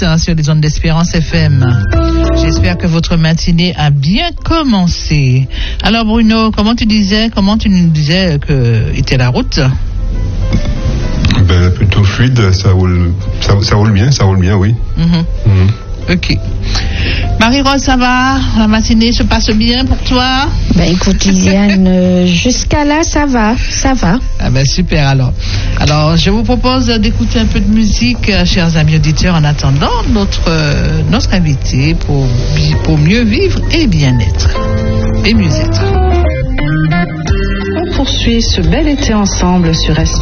sur les ondes d'Espérance FM. J'espère que votre matinée a bien commencé. Alors Bruno, comment tu nous disais que était la route? Ben, plutôt fluide, ça roule bien, oui. Ok. Marie-Rose, ça va? La matinée se passe bien pour toi? Ben écoute Liliane, jusqu'à là ça va. Ah ben super alors. Alors je vous propose d'écouter un peu de musique, chers amis auditeurs, en attendant notre invité pour mieux vivre et bien-être. Et mieux être. On poursuit ce bel été ensemble sur Espérance.